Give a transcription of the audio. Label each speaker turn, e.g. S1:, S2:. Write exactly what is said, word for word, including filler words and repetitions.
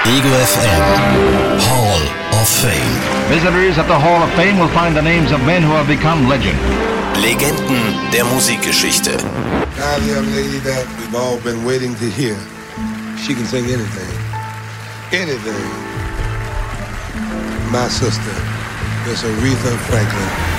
S1: Ego F M Hall of Fame.
S2: Visitors at the Hall of Fame will find the names of men who have become legend.
S1: Legenden der Musikgeschichte.
S3: Now the young lady that we've all been waiting to hear. She can sing anything. Anything. My sister, Miss Aretha Franklin.